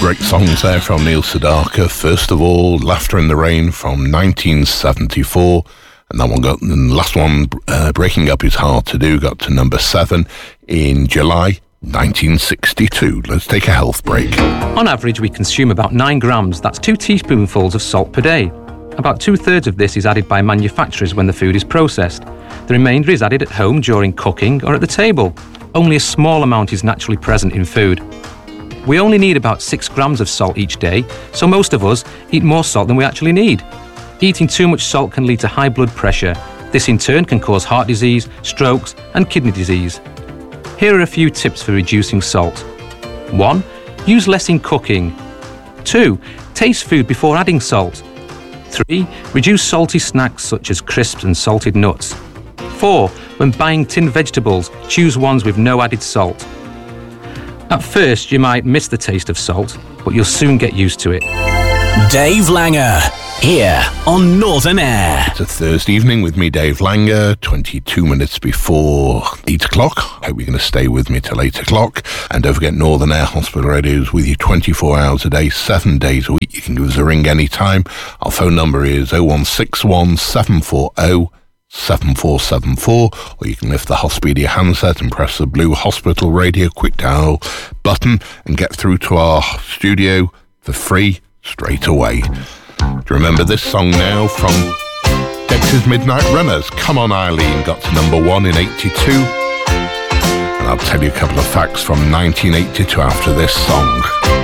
great songs there from Neil Sedaka. First of all, Laughter in the Rain from 1974. And that one got, and the last one, Breaking Up Is Hard to Do, got to number 7 in July 1962. Let's take a health break. On average, we consume about 9 grams. That's 2 teaspoonfuls of salt per day. About 2/3 of this is added by manufacturers when the food is processed. The remainder is added at home during cooking or at the table. Only a small amount is naturally present in food. We only need about 6 grams of salt each day, so most of us eat more salt than we actually need. Eating too much salt can lead to high blood pressure. This in turn can cause heart disease, strokes and kidney disease. Here are a few tips for reducing salt. 1. Use less in cooking. 2. Taste food before adding salt. 3. Reduce salty snacks such as crisps and salted nuts. 4. When buying tinned vegetables, choose ones with no added salt. At first, you might miss the taste of salt, but you'll soon get used to it. Dave Langer, here on Northern Air. It's a Thursday evening with me, Dave Langer, 22 minutes before 8 o'clock. I hope you're going to stay with me till 8 o'clock. And don't forget, Northern Air Hospital Radio is with you 24 hours a day, 7 days a week. You can give us a ring anytime. Our phone number is 0161 740 7474, or you can lift the Hospedia handset and press the blue Hospital Radio quick dial button and get through to our studio for free straight away. Do you remember this song now from Dexys Midnight Runners? Come On Eileen got to number 1 in 82. And I'll tell you a couple of facts from 1982 after this song.